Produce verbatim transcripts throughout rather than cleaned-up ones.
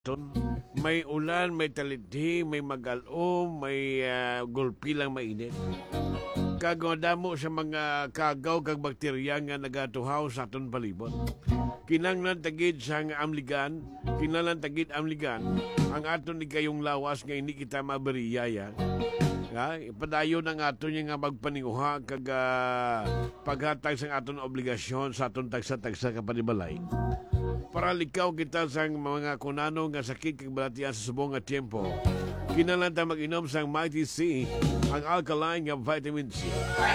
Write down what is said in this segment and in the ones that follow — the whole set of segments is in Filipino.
Ton, may ulan, may talidhi, may magalom, may uh, gulpi lang mainit. Kagoda mo sa mga kagaw kag bakterya nga nagatuhaw sa aton palibot. Kinanglan tagid sa amligan, kinanglan tagid amligan, ang aton ni kayong lawas nga hindi kita maberiyaya. Ha, ipadayon ang aton nga magpaninguha kag uh, paghatag sa aton obligasyon sa aton tagsa-tagsa kapanibalay. Para likaw kita sa mga kunano nga sakit kag balatian sa subong nga tiempo. Kinalanta mag-inom sa Mighty C, ang alkaline nga vitamin C.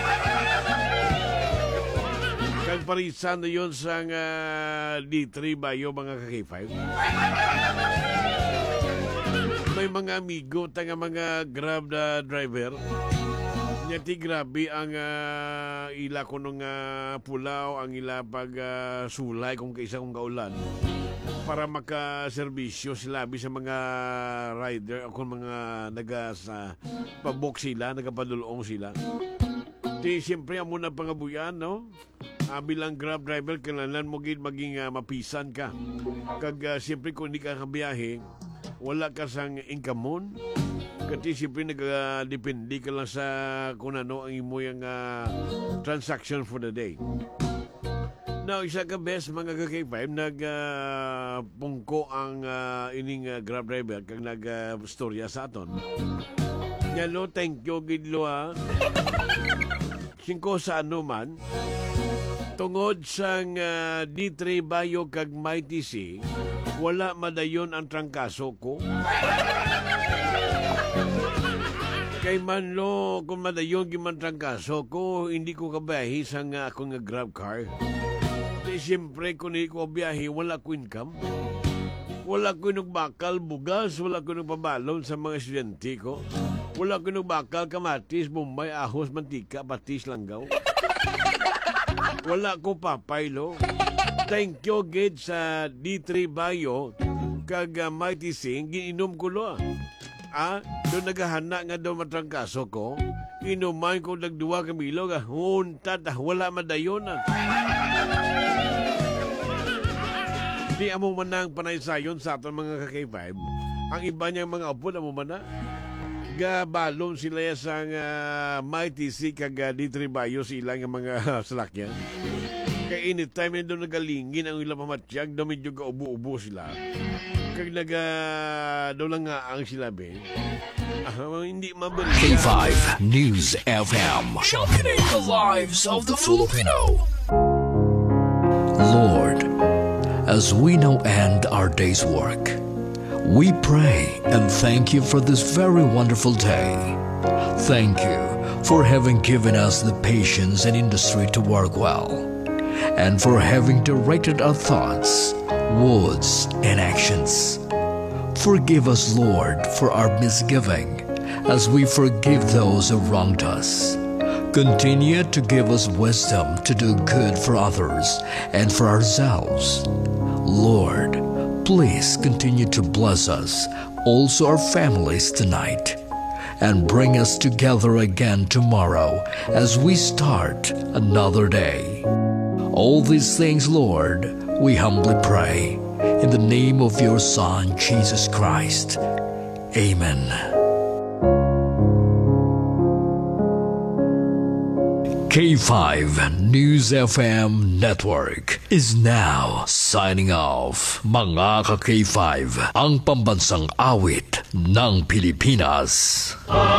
Kag parisan na yun sa uh, D three ba yung mga ka-K five? May mga amigo ta nga mga Grab na driver. Nyati grabe ang uh, ila ko nung uh, pulaw, ang ila pag uh, sulay kung kaisa kong kaulan para makaserbisyo sila sa mga rider o kung mga naga sa pabok sila, nagapadulong sila. Di siyempre amo na pangabuyan, no? Uh, bilang Grab driver, kailangan mo gid maging uh, mapisan ka. Kag uh, siyempre kung hindi ka kabiyahe, wala ka sang income mo. Kasi siyempre nag-depende ka lang sa kung ano ang imo yung uh, transaction for the day. Now, isa ka best mga ka-K five, nag-pungko uh, ang uh, ining uh, Grab driver kag nag-storya uh, sa aton. Yalo, thank you, Gidlo, ha. Singko sa ano man, tungod sa uh, D three Bayo kag Mighty C, wala madayon ang trangkaso ko. Kay manlo, kung madayon gimantrang kaso ko, hindi ko kabayahi sa nga ako nga Grab car. Di siyempre, kung hindi ko kabayahi, wala ko income. Wala ko nagbakal bugas, wala ko nagpabalon sa mga estudyante ko. Wala ko nagbakal kamatis, bombay, ahos, mantika, patis, langgaw. Wala ko papaylo. Thank you, Gid, sa D three Bayo, kag uh, Mighty Sing, gininom ko lo. Ah, doon naghahana nga doon matrangkaso ko, inuman ko nagduwa kamilo nga, huntat, wala madayon na. Di amo man ang panaysayon sa aton mga ka-K five. Ang iba niyang mga upod, amo man na. Gabalon sila sa uh, Mighty C kag uh, D three Bayo sila nga mga salakyan. Kaya anytime na doon nagalingin ang ilang pamatyag, doon medyo kaubo-ubo sila. Kag naga daw lang nga ang silabi. Ah, hindi mabalik. K five News F M, championing the lives of the Filipino. Lord, as we now end our day's work, we pray and thank you for this very wonderful day. Thank you for having given us the patience and industry to work well, and for having directed our thoughts, words, and actions. Forgive us, Lord, for our misgiving, as we forgive those who wronged us. Continue to give us wisdom to do good for others and for ourselves. Lord, please continue to bless us, also our families tonight, and bring us together again tomorrow as we start another day. All these things, Lord, we humbly pray in the name of your Son, Jesus Christ. Amen. K five News F M Network is now signing off. Mga ka-K five, ang pambansang awit ng Pilipinas.